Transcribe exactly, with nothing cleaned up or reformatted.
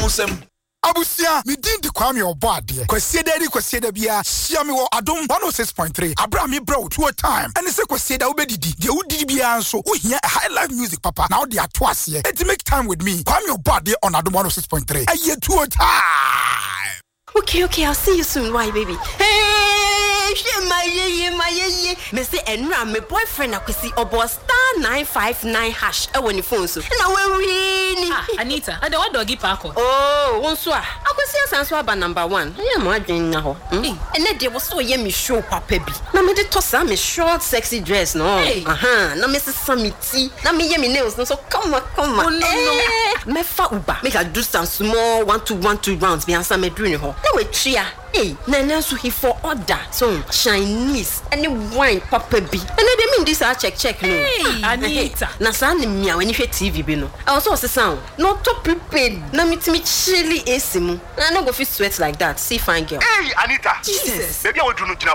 Onsem. Abusia, mi din di Kwame Obade. Kwesi da di kwesi da bia, sia mi wo Adom one oh six point three. Abra mi bro two time. And say kwesi da obedidi. De udidi bia nso, wo hia high life music papa. Now they are twice here. It make time with me. Kwame Obade on Adom one oh six point three. Aye two time. Okay, okay, I'll see you soon. Why, baby? Hey, she my ye my ye. Me say enra my boyfriend akwesi obo star nine five nine hash e woni phone so. Na we win. Ah, Anita, I don't doggy parko. Oh, wonso a. Akwesi asanso aba number one. E mo adwen na ho. Ene de wo so ye me show papa bi. Na me de tossa me short sexy dress no. Aha, na me se samiti. Na me ye me nails no so come on, come on. Oh, no, no. Me fa uba. Make I do some small one two one two rounds be answer me doing ho. Na we tria. Hey, Nana so he for order. So Chinese any wine papa bi. And they mean this I check check no. Hey, Anita. Na sa ni mia when you T V bi no. I also say sound. No to prepared. Na me me chilly A C mu. I no go fit sweat like that. See fine girl. Hey, Anita. Jesus. Baby I will do no